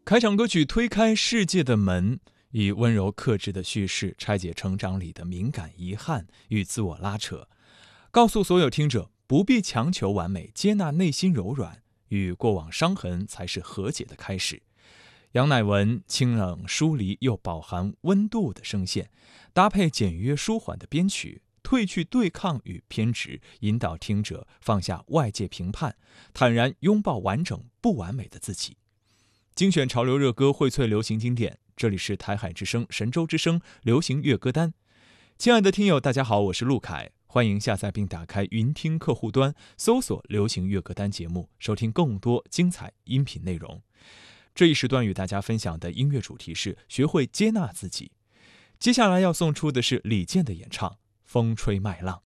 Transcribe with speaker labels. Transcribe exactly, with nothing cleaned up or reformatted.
Speaker 1: 开场歌曲推开世界的门，以温柔克制的叙事拆解成长里的敏感遗憾与自我拉扯，告诉所有听者不必强求完美，接纳内心柔软，与过往伤痕才是和解的开始。杨乃文清冷疏离又饱含温度的声线，搭配简约舒缓的编曲，褪去对抗与偏执，引导听者放下外界评判，坦然拥抱完整不完美的自己。精选潮流热歌，荟萃流行经典，这里是台海之声神州之声流行乐歌单。亲爱的听友大家好，我是陆凯，欢迎下载并打开云听客户端，搜索流行乐歌单节目，收听更多精彩音频内容。这一时段与大家分享的音乐主题是学会接纳自己。接下来要送出的是李健的演唱《风吹麦浪》。